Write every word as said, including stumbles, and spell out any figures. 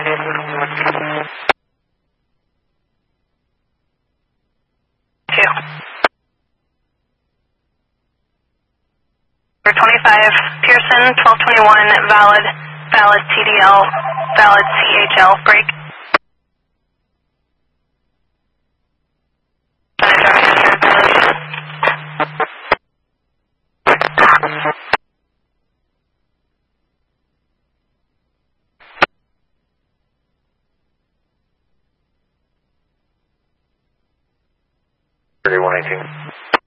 twenty-five, Pearson, twelve twenty-one, valid, valid T D L, valid C H L, break. thirty-one eighteen.